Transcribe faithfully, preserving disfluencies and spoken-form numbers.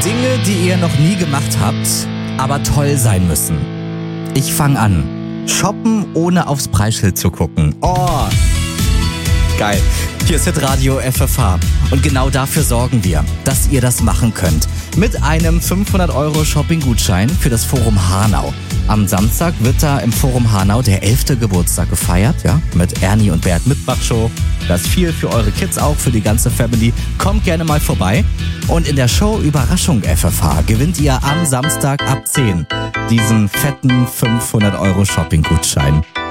Dinge, die ihr noch nie gemacht habt, aber toll sein müssen. Ich fange an. Shoppen, ohne aufs Preisschild zu gucken. Oh, geil. Hier ist Hitradio F F H. Und genau dafür sorgen wir, dass ihr das machen könnt. Mit einem fünfhundert Euro Shopping-Gutschein für das Forum Hanau. Am Samstag wird da im Forum Hanau der elfte Geburtstag gefeiert, ja, mit Ernie und Bert Mitbach-Show. Das ist viel für eure Kids auch, für die ganze Family. Kommt gerne mal vorbei. Und in der Show Überraschung F F H gewinnt ihr am Samstag ab zehn diesen fetten fünfhundert Euro Shopping-Gutschein.